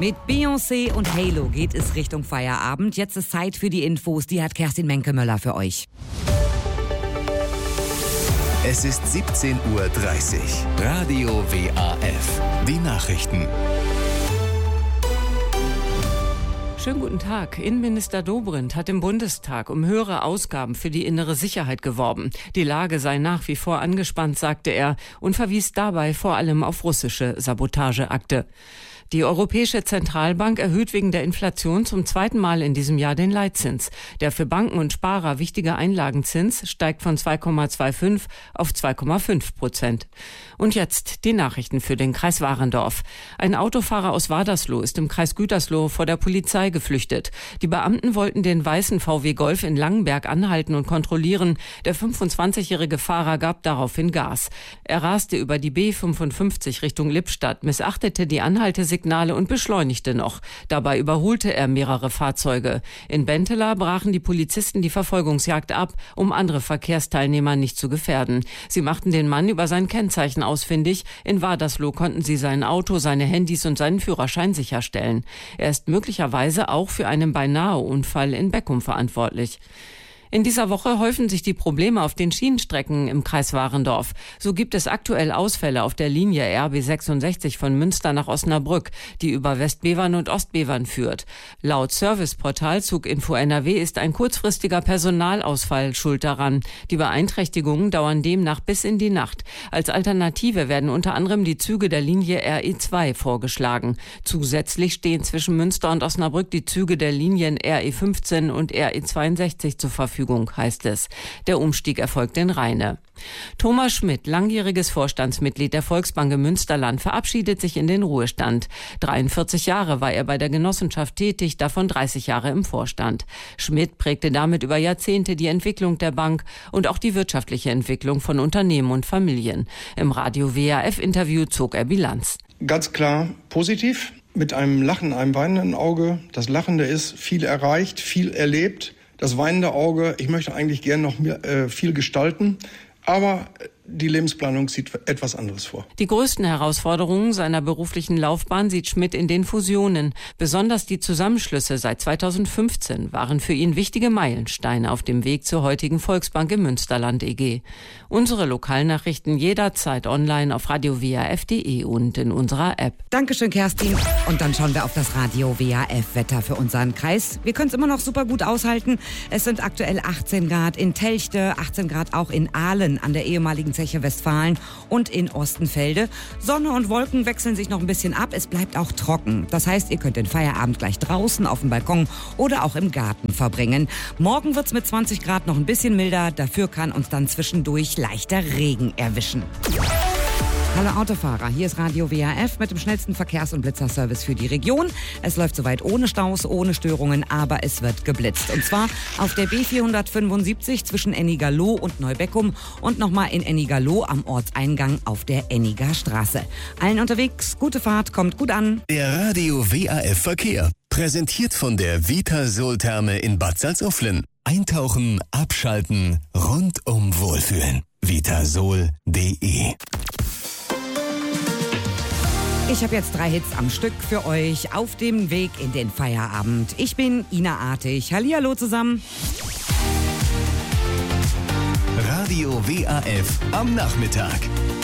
Mit Beyoncé und Halo geht es Richtung Feierabend. Jetzt ist Zeit für die Infos. Die hat Kerstin Menke-Möller für euch. Es ist 17:30 Uhr. Radio WAF. Die Nachrichten. Schönen guten Tag. Innenminister Dobrindt hat im Bundestag um höhere Ausgaben für die innere Sicherheit geworben. Die Lage sei nach wie vor angespannt, sagte er, und verwies dabei vor allem auf russische Sabotageakte. Die Europäische Zentralbank erhöht wegen der Inflation zum zweiten Mal in diesem Jahr den Leitzins. Der für Banken und Sparer wichtige Einlagenzins steigt von 2,25 auf 2,5%. Und jetzt die Nachrichten für den Kreis Warendorf. Ein Autofahrer aus Wadersloh ist im Kreis Gütersloh vor der Polizei geflüchtet. Die Beamten wollten den weißen VW Golf in Langenberg anhalten und kontrollieren. Der 25-jährige Fahrer gab daraufhin Gas. Er raste über die B55 Richtung Lippstadt, missachtete die Anhaltesignale und beschleunigte noch. Dabei überholte er mehrere Fahrzeuge. In Benteler brachen die Polizisten die Verfolgungsjagd ab, um andere Verkehrsteilnehmer nicht zu gefährden. Sie machten den Mann über sein Kennzeichen ausfindig. In Wadersloh konnten sie sein Auto, seine Handys und seinen Führerschein sicherstellen. Er ist möglicherweise auch für einen Beinahe-Unfall in Beckum verantwortlich. In dieser Woche häufen sich die Probleme auf den Schienenstrecken im Kreis Warendorf. So gibt es aktuell Ausfälle auf der Linie RB 66 von Münster nach Osnabrück, die über Westbevern und Ostbevern führt. Laut Serviceportal Zuginfo NRW ist ein kurzfristiger Personalausfall schuld daran. Die Beeinträchtigungen dauern demnach bis in die Nacht. Als Alternative werden unter anderem die Züge der Linie RE2 vorgeschlagen. Zusätzlich stehen zwischen Münster und Osnabrück die Züge der Linien RE15 und RE62 zur Verfügung, heißt es. Der Umstieg erfolgt in Rheine. Thomas Schmidt, langjähriges Vorstandsmitglied der Volksbank im Münsterland, verabschiedet sich in den Ruhestand. 43 Jahre war er bei der Genossenschaft tätig, davon 30 Jahre im Vorstand. Schmidt prägte damit über Jahrzehnte die Entwicklung der Bank und auch die wirtschaftliche Entwicklung von Unternehmen und Familien. Im Radio WAF-Interview zog er Bilanz. Ganz klar positiv, mit einem Lachen, einem weinenden Auge. Das Lachende ist viel erreicht, viel erlebt. Das weinende Auge, ich möchte eigentlich gerne noch viel gestalten, aber die Lebensplanung sieht etwas anderes vor. Die größten Herausforderungen seiner beruflichen Laufbahn sieht Schmidt in den Fusionen. Besonders die Zusammenschlüsse seit 2015 waren für ihn wichtige Meilensteine auf dem Weg zur heutigen Volksbank im Münsterland EG. Unsere Lokalnachrichten jederzeit online auf radiowaf.de und in unserer App. Dankeschön, Kerstin. Und dann schauen wir auf das Radio WAF-Wetter für unseren Kreis. Wir können es immer noch super gut aushalten. Es sind aktuell 18 Grad in Telchte, 18 Grad auch in Ahlen an der ehemaligen Zeche Westfalen und in Ostenfelde. Sonne und Wolken wechseln sich noch ein bisschen ab. Es bleibt auch trocken. Das heißt, ihr könnt den Feierabend gleich draußen auf dem Balkon oder auch im Garten verbringen. Morgen wird's mit 20 Grad noch ein bisschen milder. Dafür kann uns dann zwischendurch leichter Regen erwischen. Hallo Autofahrer, hier ist Radio WAF mit dem schnellsten Verkehrs- und Blitzerservice für die Region. Es läuft soweit ohne Staus, ohne Störungen, aber es wird geblitzt. Und zwar auf der B475 zwischen Ennigerloh und Neubeckum und nochmal in Ennigerloh am Ortseingang auf der Enniger Straße. Allen unterwegs, gute Fahrt, kommt gut an. Der Radio WAF Verkehr. Präsentiert von der Vitasol-Therme in Bad Salzuflen. Eintauchen, abschalten, rundum wohlfühlen. Vitasol.de. Ich habe jetzt 3 Hits am Stück für euch auf dem Weg in den Feierabend. Ich bin Ina Artig. Hallihallo zusammen. Radio WAF am Nachmittag.